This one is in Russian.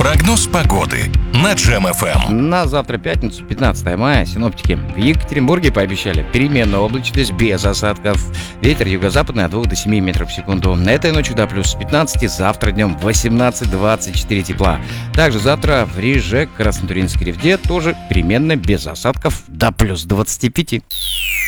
Прогноз погоды на Джем-ФМ. На завтра, пятницу, 15 мая, синоптики в Екатеринбурге пообещали переменную облачность без осадков. Ветер юго-западный от 2 до 7 метров в секунду. Этой ночью до плюс 15, завтра днем 18-24 тепла. Также завтра в Риже, Краснотуринской Ревде тоже переменно без осадков до плюс 25.